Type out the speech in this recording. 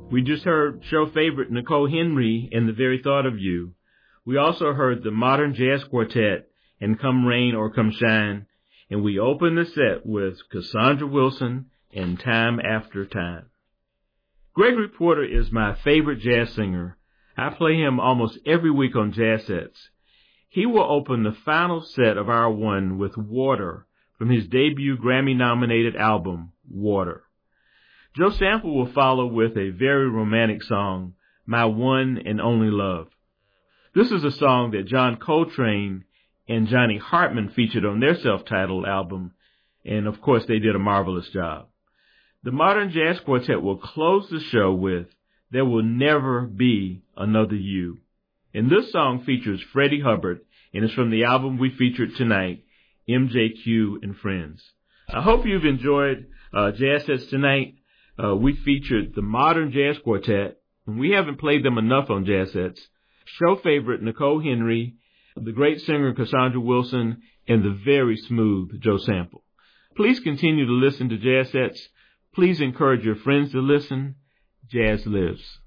We just heard show favorite Nicole Henry and The Very Thought of You. We also heard the Modern Jazz Quartet and Come Rain or Come Shine. And we opened the set with Cassandra Wilson and Time After Time. Gregory Porter is my favorite jazz singer. I play him almost every week on Jazz Sets. He will open the final set of Hour One with Water from his debut Grammy-nominated album, Water. Joe Sample will follow with a very romantic song, My One and Only Love. This is a song that John Coltrane and Johnny Hartman featured on their self-titled album, and of course they did a marvelous job. The Modern Jazz Quartet will close the show with There Will Never Be Another You. And this song features Freddie Hubbard, and is from the album we featured tonight, MJQ and Friends. I hope you've enjoyed Jazz Sets tonight. We featured the Modern Jazz Quartet, and we haven't played them enough on Jazz Sets. Show favorite Nicole Henry, the great singer Cassandra Wilson, and the very smooth Joe Sample. Please continue to listen to Jazz Sets. Please encourage your friends to listen. Jazz lives.